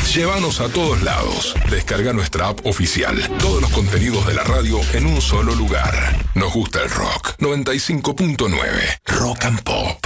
Llévanos a todos lados. Descarga nuestra app oficial. Todos los contenidos de la radio en un solo lugar. Nos gusta el rock. 95.9 Rock and Pop.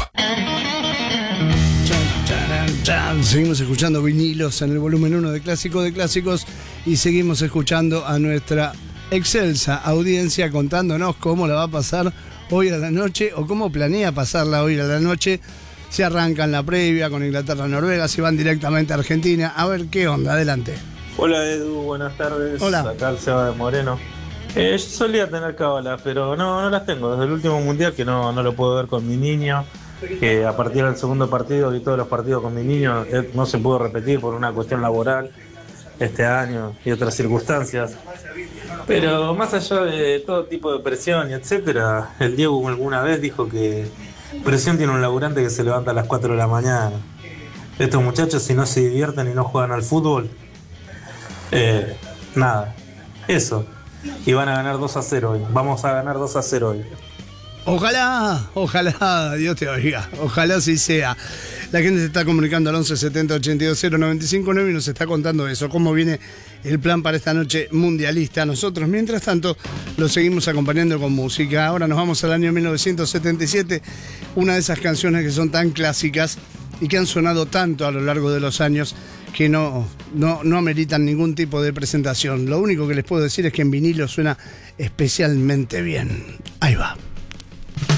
Seguimos escuchando vinilos en el volumen 1 de Clásicos y seguimos escuchando a nuestra excelsa audiencia contándonos cómo la va a pasar hoy a la noche o cómo planea pasarla hoy a la noche. Se arrancan la previa con Inglaterra-Noruega, se van directamente a Argentina. A ver qué onda, adelante. Hola Edu, buenas tardes. Hola. Acá el Seba de Moreno. Yo solía tener cábalas, pero no las tengo. Desde el último mundial que no lo puedo ver con mi niño, que a partir del segundo partido y todos los partidos con mi niño no se pudo repetir por una cuestión laboral este año y otras circunstancias. Pero más allá de todo tipo de presión y etcétera, el Diego alguna vez dijo que presión tiene un laburante que se levanta a las 4 de la mañana. Estos muchachos, si no se divierten y no juegan al fútbol, nada, eso. Y van a ganar 2-0 hoy. Vamos a ganar 2-0 hoy. Ojalá, Dios te oiga. Ojalá así sea. La gente se está comunicando al 11 70 82 0 95 9 y nos está contando eso, cómo viene el plan para esta noche mundialista. Nosotros, mientras tanto, lo seguimos acompañando con música. Ahora nos vamos al año 1977, una de esas canciones que son tan clásicas y que han sonado tanto a lo largo de los años que no ameritan ningún tipo de presentación. Lo único que les puedo decir es que en vinilo suena especialmente bien. Ahí va.